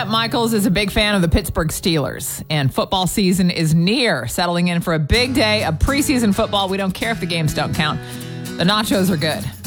Bret Michaels is a big fan of the Pittsburgh Steelers, and football season is near, settling in for a big day of preseason football. We don't care if the games don't count. The nachos are good.